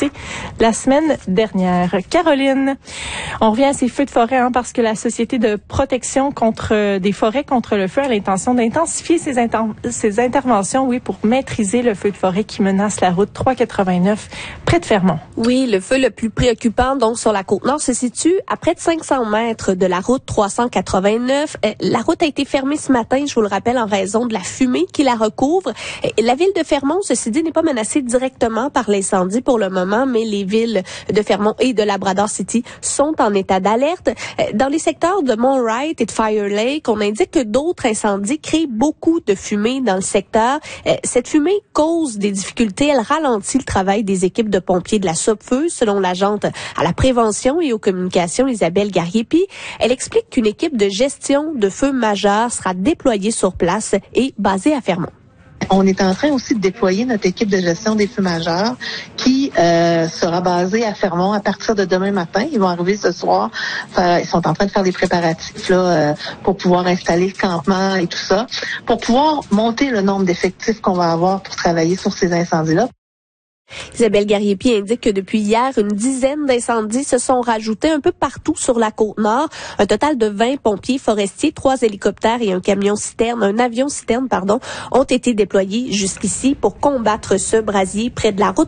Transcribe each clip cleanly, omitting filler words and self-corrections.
passé la semaine dernière. Caroline, on revient à ces feux de forêt parce que la Société de protection des forêts contre le feu a l'intention d'intensifier ses interventions pour maîtriser le feu de forêt qui menace la route 389 près de Fermont. Oui, le feu le plus préoccupant donc sur la Côte-Nord se situe à près de 500 mètres de la route 389. La route a été fermée ce matin, je vous le rappelle, en raison de la fumée qui la recouvre. La ville de Fermont, ceci dit, n'est pas menacée directement par l'incendie pour le moment, mais les villes de Fermont et de Labrador City sont en état d'alerte. Dans les secteurs de Mont Wright et de Fire Lake, on indique que d'autres incendies créent beaucoup de fumée dans le secteur. Cette fumée cause des difficultés, elle ralentit le travail des équipes de pompiers de la SOPFEU, selon l'agente à la prévention et aux communications Isabelle Gariepi. Elle explique qu'une équipe de gestion de feux majeurs sera déployée sur place et basée à Fermont. On est en train aussi de déployer notre équipe de gestion des feux majeurs qui sera basée à Fermont à partir de demain matin. Ils vont arriver ce soir. Ils sont en train de faire des préparatifs pour pouvoir installer le campement et tout ça, pour pouvoir monter le nombre d'effectifs qu'on va avoir pour travailler sur ces incendies-là. Isabelle Gariepi indique que depuis hier, une dizaine d'incendies se sont rajoutés un peu partout sur la Côte-Nord. Un total de 20 pompiers forestiers, 3 hélicoptères et un avion-citerne, ont été déployés jusqu'ici pour combattre ce brasier près de la route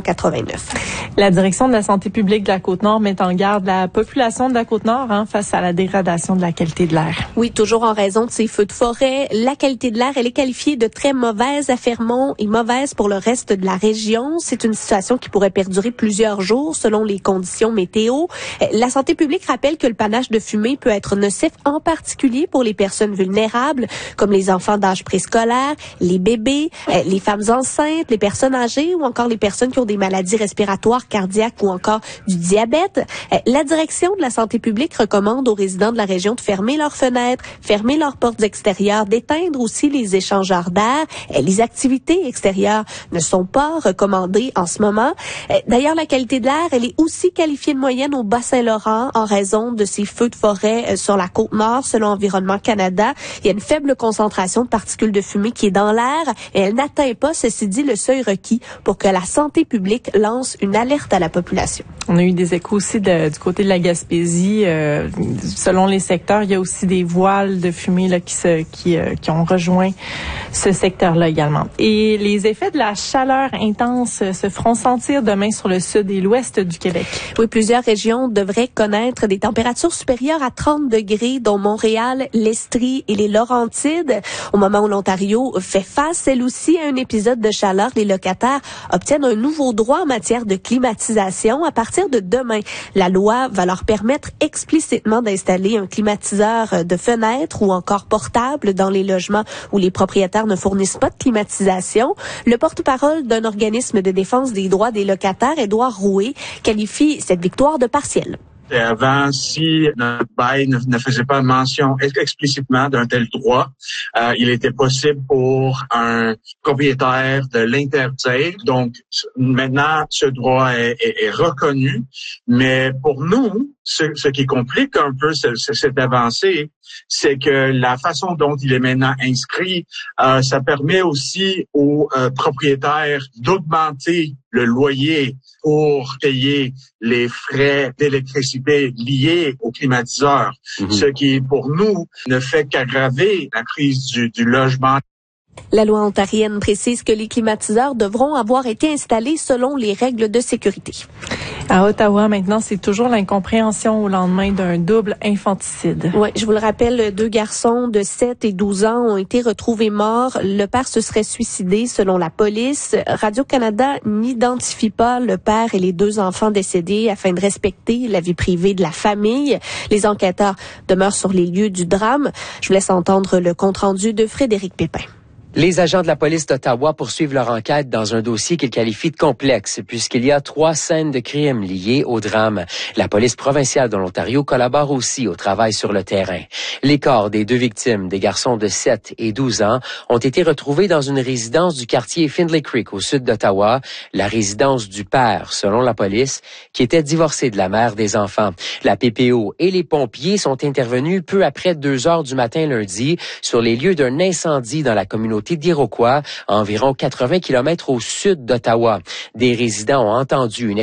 389. La direction de la santé publique de la Côte-Nord met en garde la population de la Côte-Nord face à la dégradation de la qualité de l'air. Oui, toujours en raison de ces feux de forêt. La qualité de l'air, elle est qualifiée de très mauvaise à Fermont et mauvaise pour le reste de la région. C'est une situation qui pourrait perdurer plusieurs jours selon les conditions météo. La santé publique rappelle que le panache de fumée peut être nocif, en particulier pour les personnes vulnérables, comme les enfants d'âge préscolaire, les bébés, les femmes enceintes, les personnes âgées ou encore les personnes qui ont des maladies respiratoires, cardiaques ou encore du diabète. La direction de la santé publique recommande aux résidents de la région de fermer leurs fenêtres, fermer leurs portes extérieures, d'éteindre aussi les échangeurs d'air. Les activités extérieures ne sont pas recommandées en ce moment. D'ailleurs, la qualité de l'air, elle est aussi qualifiée de moyenne au Bas-Saint-Laurent en raison de ces feux de forêt sur la Côte-Nord. Selon Environnement Canada, il y a une faible concentration de particules de fumée qui est dans l'air et elle n'atteint pas, ceci dit, le seuil requis pour que la santé publique lance une alerte à la population. On a eu des échos aussi du côté de la Gaspésie. Selon les secteurs, il y a aussi des voiles de fumée qui ont rejoint ce secteur-là également. Et les effets de la chaleur intense se feront sentir demain sur le sud et l'ouest du Québec. Oui, plusieurs régions devraient connaître des températures supérieures à 30 degrés, dont Montréal, l'Estrie et les Laurentides. Au moment où l'Ontario fait face, elle aussi, à un épisode de chaleur, les locataires obtiennent un nouveau droit en matière de climatisation. À partir de demain, la loi va leur permettre explicitement d'installer un climatiseur de fenêtre ou encore portable dans les logements où les propriétaires ne fournissent pas de climatisation. Le porte-parole d'un organisme de défense des droits des locataires, Édouard Rouet, qualifie cette victoire de partielle. Avant, si notre bail ne faisait pas mention explicitement d'un tel droit, il était possible pour un propriétaire de l'interdire. Donc, maintenant, ce droit est reconnu. Mais pour nous, ce qui complique un peu cette avancée, c'est que la façon dont il est maintenant inscrit, ça permet aussi aux propriétaires d'augmenter le loyer pour payer les frais d'électricité liés au climatiseur, ce qui, pour nous, ne fait qu'aggraver la crise du logement. La loi ontarienne précise que les climatiseurs devront avoir été installés selon les règles de sécurité. À Ottawa, maintenant, c'est toujours l'incompréhension au lendemain d'un double infanticide. Oui, je vous le rappelle, 2 garçons de 7 et 12 ans ont été retrouvés morts. Le père se serait suicidé, selon la police. Radio-Canada n'identifie pas le père et les 2 enfants décédés afin de respecter la vie privée de la famille. Les enquêteurs demeurent sur les lieux du drame. Je vous laisse entendre le compte-rendu de Frédéric Pépin. Les agents de la police d'Ottawa poursuivent leur enquête dans un dossier qu'ils qualifient de complexe, puisqu'il y a 3 scènes de crimes liées au drame. La police provinciale de l'Ontario collabore aussi au travail sur le terrain. Les corps des 2 victimes, des garçons de 7 et 12 ans, ont été retrouvés dans une résidence du quartier Findlay Creek au sud d'Ottawa, la résidence du père, selon la police, qui était divorcé de la mère des enfants. La PPO et les pompiers sont intervenus peu après 2 heures du matin lundi sur les lieux d'un incendie dans la communauté d'Iroquois, à environ 80 km au sud d'Ottawa. Des résidents ont entendu une